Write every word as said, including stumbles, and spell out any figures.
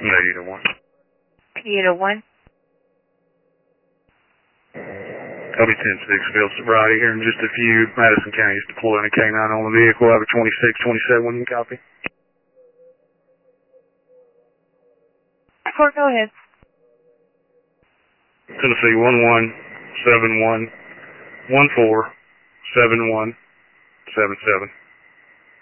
No, either one. Either one. I'll be ten six, field sobriety here in just a few. Madison County is deploying a K nine on the vehicle. I have a twenty-six twenty-seven when you copy. Court, go ahead. Tennessee one one seven one one four seven one seven seven.